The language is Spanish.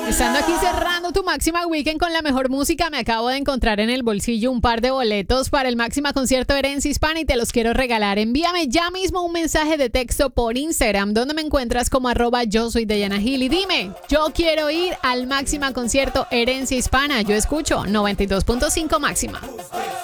Estando aquí cerrando tu Máxima Weekend con la mejor música, me acabo de encontrar en el bolsillo un par de boletos para el Máxima Concierto Herencia Hispana y te los quiero regalar. Envíame ya mismo un mensaje de texto por Instagram, donde me encuentras como @yo soy Dayana Gil, y dime, yo quiero ir al Máxima Concierto Herencia Hispana. Yo escucho 92.5 Máxima.